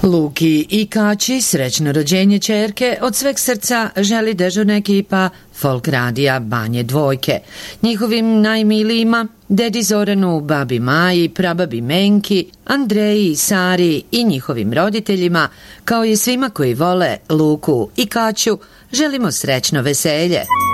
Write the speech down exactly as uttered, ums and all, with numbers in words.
Luki i Kaći srećno rođenje ćerke od sveg srca želi dežurna ekipa Folk radija Banje Dvojke. Njihovim najmilijima, dedi Zoranu, babi Maji, prababi Menki, Andreji, Sari i njihovim roditeljima, kao i svima koji vole Luku i Kaću, želimo srećno veselje.